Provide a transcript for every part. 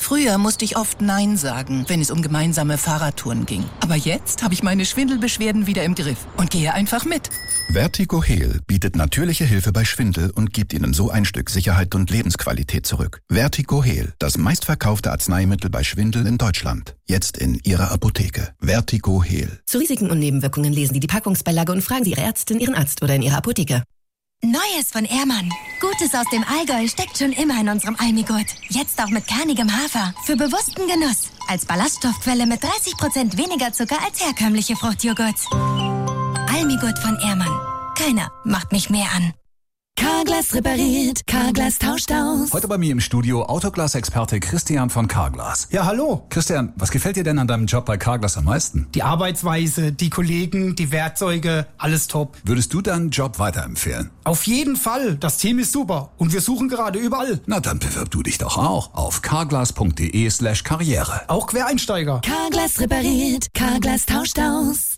Früher musste ich oft Nein sagen, wenn es um gemeinsame Fahrradtouren ging. Aber jetzt habe ich meine Schwindelbeschwerden wieder im Griff und gehe einfach mit. Vertigo Heal bietet natürliche Hilfe bei Schwindel und gibt Ihnen so ein Stück Sicherheit und Lebensqualität zurück. Vertigo Heal, das meistverkaufte Arzneimittel bei Schwindel in Deutschland. Jetzt in Ihrer Apotheke. Vertigo Heal. Zu Risiken und Nebenwirkungen lesen Sie die Packungsbeilage und fragen Sie Ihre Ärztin, Ihren Arzt oder in Ihrer Apotheke. Neues von Ehrmann. Gutes aus dem Allgäu steckt schon immer in unserem Almigurt. Jetzt auch mit kernigem Hafer. Für bewussten Genuss. Als Ballaststoffquelle mit 30% weniger Zucker als herkömmliche Fruchtjoghurts. Almigurt von Ehrmann. Keiner macht mich mehr an. Carglass repariert, Carglass tauscht aus. Heute bei mir im Studio Autoglas-Experte Christian von Carglass. Ja, hallo. Christian, was gefällt dir denn an deinem Job bei Carglass am meisten? Die Arbeitsweise, die Kollegen, die Werkzeuge, alles top. Würdest du deinen Job weiterempfehlen? Auf jeden Fall. Das Team ist super. Und wir suchen gerade überall. Na, dann bewirb du dich doch auch auf carglass.de/karriere. Auch Quereinsteiger. Carglass repariert, Carglass tauscht aus.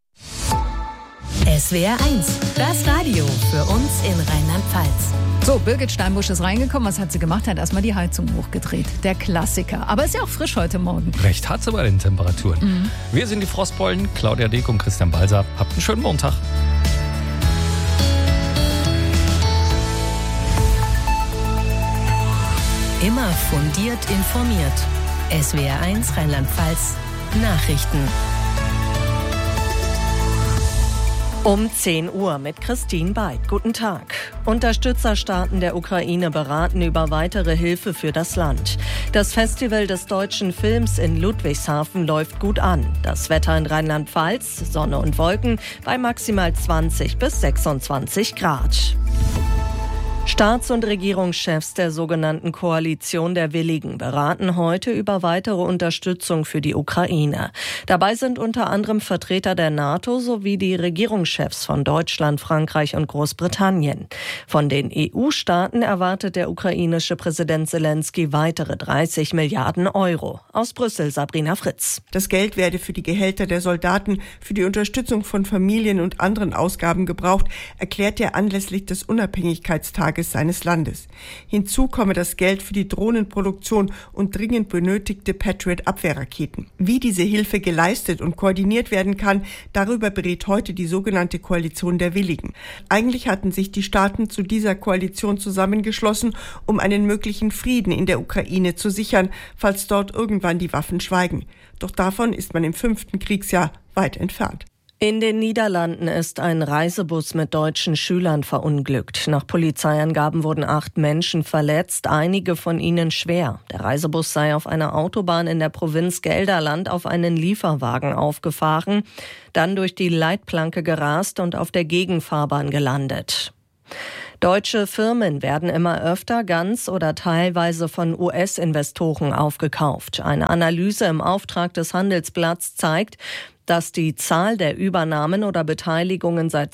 SWR 1, das Radio für uns in Rheinland-Pfalz. So, Birgit Steinbusch ist reingekommen. Was hat sie gemacht? Hat erstmal die Heizung hochgedreht. Der Klassiker. Aber ist ja auch frisch heute Morgen. Recht hart bei den Temperaturen. Wir sind die Frostbeulen, Claudia Deck und Christian Balser. Habt einen schönen Montag. Immer fundiert informiert. SWR 1 Rheinland-Pfalz Nachrichten. Um 10 Uhr mit Christine Beid. Guten Tag. Unterstützerstaaten der Ukraine beraten über weitere Hilfe für das Land. Das Festival des deutschen Films in Ludwigshafen läuft gut an. Das Wetter in Rheinland-Pfalz, Sonne und Wolken bei maximal 20 bis 26 Grad. Staats- und Regierungschefs der sogenannten Koalition der Willigen beraten heute über weitere Unterstützung für die Ukraine. Dabei sind unter anderem Vertreter der NATO sowie die Regierungschefs von Deutschland, Frankreich und Großbritannien. Von den EU-Staaten erwartet der ukrainische Präsident Zelensky weitere 30 Milliarden Euro. Aus Brüssel Sabrina Fritz. Das Geld werde für die Gehälter der Soldaten, für die Unterstützung von Familien und anderen Ausgaben gebraucht, erklärt er anlässlich des Unabhängigkeitstages seines Landes. Hinzu komme das Geld für die Drohnenproduktion und dringend benötigte Patriot-Abwehrraketen. Wie diese Hilfe geleistet und koordiniert werden kann, darüber berät heute die sogenannte Koalition der Willigen. Eigentlich hatten sich die Staaten zu dieser Koalition zusammengeschlossen, um einen möglichen Frieden in der Ukraine zu sichern, falls dort irgendwann die Waffen schweigen. Doch davon ist man im 5. Kriegsjahr weit entfernt. In den Niederlanden ist ein Reisebus mit deutschen Schülern verunglückt. Nach Polizeiangaben wurden 8 Menschen verletzt, einige von ihnen schwer. Der Reisebus sei auf einer Autobahn in der Provinz Gelderland auf einen Lieferwagen aufgefahren, dann durch die Leitplanke gerast und auf der Gegenfahrbahn gelandet. Deutsche Firmen werden immer öfter ganz oder teilweise von US-Investoren aufgekauft. Eine Analyse im Auftrag des Handelsblatts zeigt, dass die Zahl der Übernahmen oder Beteiligungen seit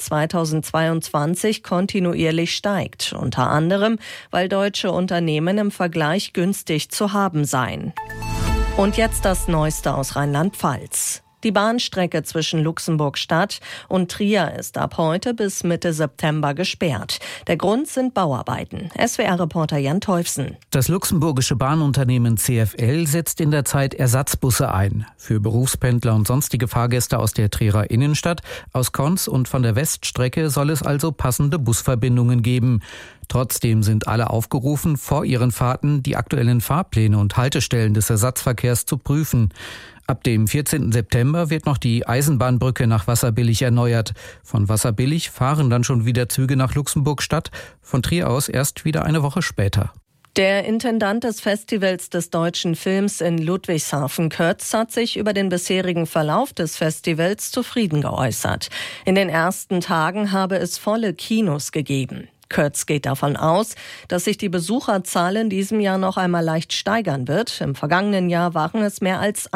2022 kontinuierlich steigt. Unter anderem, weil deutsche Unternehmen im Vergleich günstig zu haben seien. Und jetzt das Neueste aus Rheinland-Pfalz. Die Bahnstrecke zwischen Luxemburg-Stadt und Trier ist ab heute bis Mitte September gesperrt. Der Grund sind Bauarbeiten. SWR-Reporter Jan Teufsen. Das luxemburgische Bahnunternehmen CFL setzt in der Zeit Ersatzbusse ein. Für Berufspendler und sonstige Fahrgäste aus der Trierer Innenstadt, aus Konz und von der Weststrecke soll es also passende Busverbindungen geben. Trotzdem sind alle aufgerufen, vor ihren Fahrten die aktuellen Fahrpläne und Haltestellen des Ersatzverkehrs zu prüfen. Ab dem 14. September wird noch die Eisenbahnbrücke nach Wasserbillig erneuert. Von Wasserbillig fahren dann schon wieder Züge nach Luxemburg-Stadt, von Trier aus erst wieder eine Woche später. Der Intendant des Festivals des deutschen Films in Ludwigshafen, Kötz, hat sich über den bisherigen Verlauf des Festivals zufrieden geäußert. In den ersten Tagen habe es volle Kinos gegeben. Kötz geht davon aus, dass sich die Besucherzahl in diesem Jahr noch einmal leicht steigern wird. Im vergangenen Jahr waren es mehr als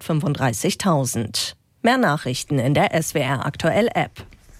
135.000. Mehr Nachrichten in der SWR Aktuell App.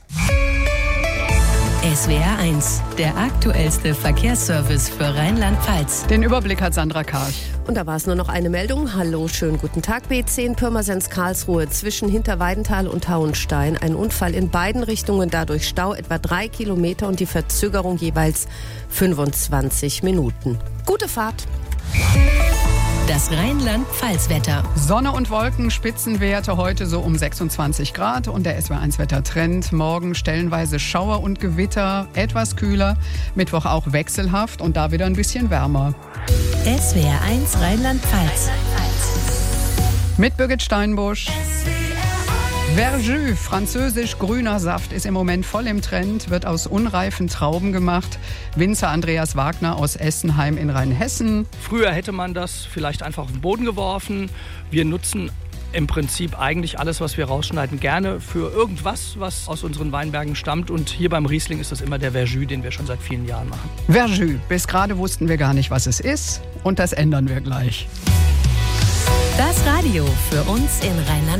SWR 1, der aktuellste Verkehrsservice für Rheinland-Pfalz. Den Überblick hat Sandra Karch. Und da war es nur noch eine Meldung. Hallo, schönen guten Tag. B10 Pirmasens-Karlsruhe zwischen Hinterweidenthal und Hauenstein. Ein Unfall in beiden Richtungen, dadurch Stau etwa 3 Kilometer und die Verzögerung jeweils 25 Minuten. Gute Fahrt. Das Rheinland-Pfalz-Wetter. Sonne und Wolken, Spitzenwerte heute so um 26 Grad und der SWR1-Wettertrend. Morgen stellenweise Schauer und Gewitter, etwas kühler. Mittwoch auch wechselhaft und da wieder ein bisschen wärmer. SWR1 Rheinland-Pfalz. Mit Birgit Steinbusch. Verjus, französisch grüner Saft, ist im Moment voll im Trend, wird aus unreifen Trauben gemacht. Winzer Andreas Wagner aus Essenheim in Rheinhessen. Früher hätte man das vielleicht einfach auf den Boden geworfen. Wir nutzen im Prinzip eigentlich alles, was wir rausschneiden, gerne für irgendwas, was aus unseren Weinbergen stammt. Und hier beim Riesling ist das immer der Verjus, den wir schon seit vielen Jahren machen. Verjus, bis gerade wussten wir gar nicht, was es ist und das ändern wir gleich. Das Radio für uns in Rheinland-Pfalz.